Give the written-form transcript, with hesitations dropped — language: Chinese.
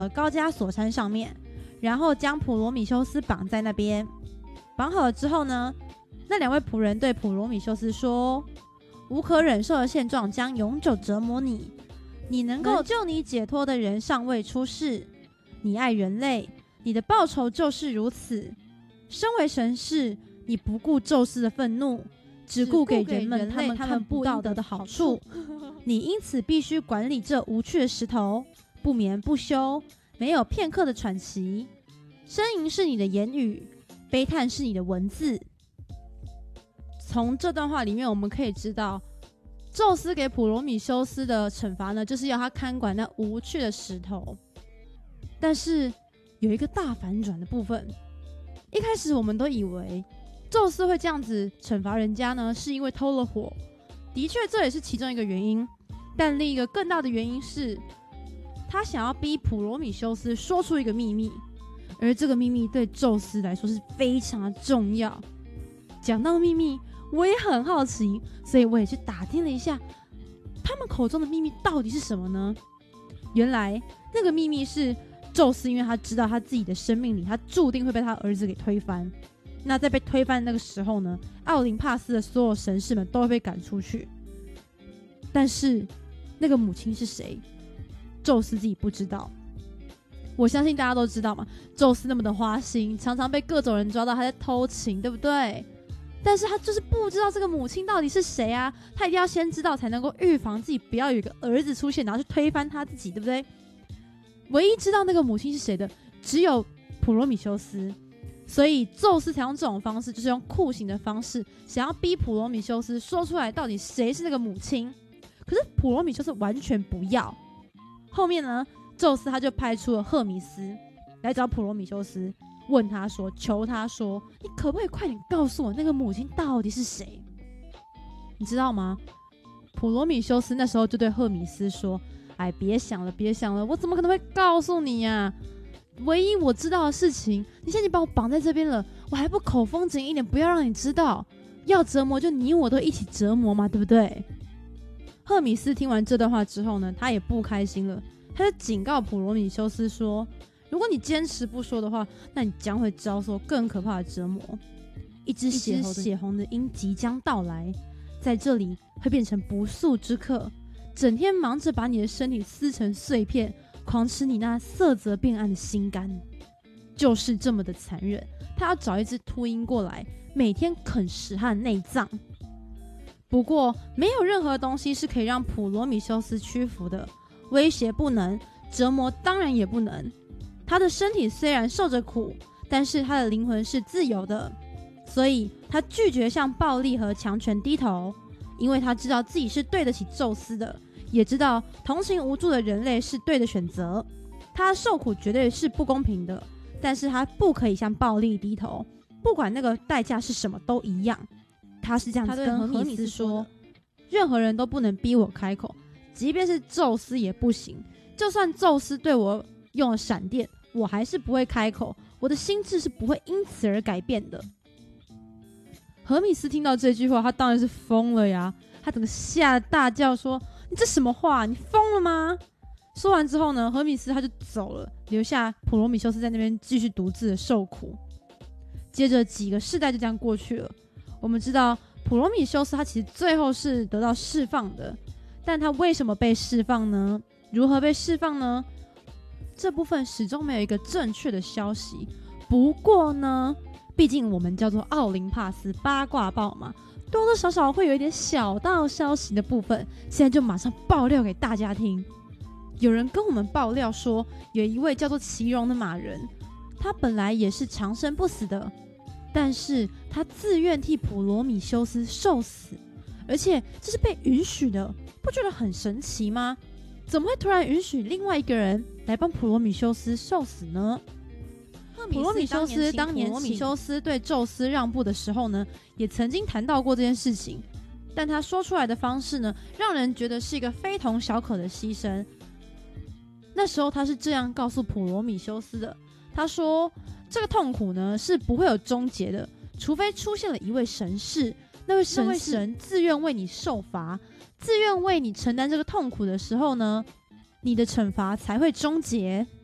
高加索山上面，然后将普罗米修斯绑在那边。绑好了之后呢，那2位仆人对普罗米修斯说：无可忍受的现状将永久折磨你，你能够救你解脱的人尚未出世，你爱人类，你的报酬就是如此。身为神士，你不顾宙斯的愤怒，只顾给人们他们不道德的好处。你因此必须管理这无趣的石头，不眠不休，没有片刻的喘息。呻吟是你的言语，悲叹是你的文字。从这段话里面我们可以知道，宙斯给普罗米修斯的惩罚呢，就是要他看管那无趣的石头。但是有一个大反转的部分，一开始我们都以为宙斯会这样子惩罚人家呢，是因为偷了火，的确这也是其中一个原因，但另一个更大的原因是他想要逼普罗米修斯说出一个秘密，而这个秘密对宙斯来说是非常的重要。讲到秘密，我也很好奇，所以我也去打听了一下，他们口中的秘密到底是什么呢？原来那个秘密是宙斯因为他知道他自己的生命里他注定会被他儿子给推翻，那在被推翻的那个时候呢，奥林帕斯的所有神士们都会被赶出去，但是那个母亲是谁，宙斯自己不知道。我相信大家都知道嘛，宙斯那么的花心，常常被各种人抓到他在偷情，对不对？但是他就是不知道这个母亲到底是谁啊，他一定要先知道才能够预防自己不要有一个儿子出现然后去推翻他自己，对不对？唯一知道那个母亲是谁的只有普罗米修斯，所以宙斯才用这种方式，就是用酷刑的方式，想要逼普罗米修斯说出来到底谁是那个母亲。可是普罗米修斯完全不要。后面呢，宙斯他就派出了赫米斯来找普罗米修斯，问他说，求他说，你可不可以快点告诉我那个母亲到底是谁？你知道吗？普罗米修斯那时候就对赫米斯说，哎，别想了别想了，我怎么可能会告诉你啊？唯一我知道的事情，你现在已经把我绑在这边了，我还不口风紧一点，不要让你知道，要折磨就你我都一起折磨嘛，对不对？赫米斯听完这段话之后呢，他也不开心了，他就警告普罗米修斯说，如果你坚持不说的话，那你将会遭受更可怕的折磨。一只血红的鹰即将到来，在这里会变成不速之客，整天忙着把你的身体撕成碎片，狂吃你那色泽变暗的心肝。就是这么的残忍，他要找一只秃鹰过来，每天啃食他的内脏。不过没有任何东西是可以让普罗米修斯屈服的，威胁不能，折磨当然也不能。他的身体虽然受着苦，但是他的灵魂是自由的，所以他拒绝向暴力和强权低头，因为他知道自己是对得起宙斯的，也知道同情无助的人类是对的选择。他受苦绝对是不公平的，但是他不可以向暴力低头，不管那个代价是什么都一样。他是这样子跟荷米斯说，任何人都不能逼我开口，即便是宙斯也不行，就算宙斯对我用了闪电，我还是不会开口，我的心智是不会因此而改变的。荷米斯听到这句话，他当然是疯了呀，他整个吓得大叫说，你这什么话，你疯了吗？说完之后呢，荷米斯他就走了，留下普罗米修斯在那边继续独自的受苦。接着几个世代就这样过去了，我们知道普罗米修斯他其实最后是得到释放的，但他为什么被释放呢？如何被释放呢？这部分始终没有一个正确的消息。不过呢，毕竟我们叫做奥林帕斯八卦报嘛，多多少少会有一点小道消息的部分，现在就马上爆料给大家听。有人跟我们爆料说，有一位叫做奇荣的马人，他本来也是长生不死的，但是他自愿替普罗米修斯受死，而且这是被允许的，不觉得很神奇吗？怎么会突然允许另外一个人来帮普罗米修斯受死呢？普罗米修斯当年请修斯对宙斯让步的时候呢，也曾经谈到过这件事情，但他说出来的方式呢，让人觉得是一个非同小可的牺牲。那时候他是这样告诉普罗米修斯的，他说这个痛苦呢是不会有终结的，除非出现了一位神士，那位神自愿为你受罚，自愿为你承担这个痛苦的时候呢，你的惩罚才会终结。